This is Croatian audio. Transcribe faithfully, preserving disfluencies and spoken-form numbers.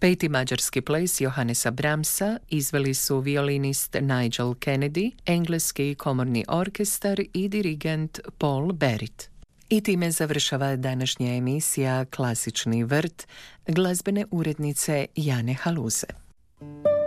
Peti mađarski ples Johannesa Brahmsa izveli su violinist Nigel Kennedy, engleski komorni orkestar i dirigent Paul Barrett. I time završava današnja emisija Klasični vrt glazbene urednice Jane Haluze.